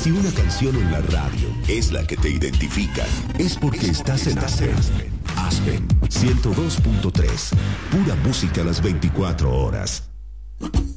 Si una canción en la radio es la que te identifica, es porque estás en Aspen. Aspen 102.3. Pura música a las 24 horas.